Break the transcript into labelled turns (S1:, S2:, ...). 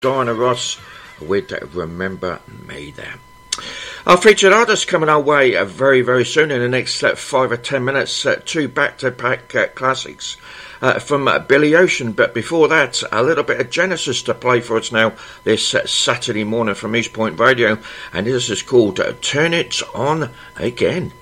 S1: Diana Ross with Remember Me there. Our featured artists coming our way very, very soon in the next 5 or 10 minutes. Two back-to-back classics from Billy Ocean. But before that, a little bit of Genesis to play for us now this Saturday morning from East Point Radio. And this is called Turn It On Again.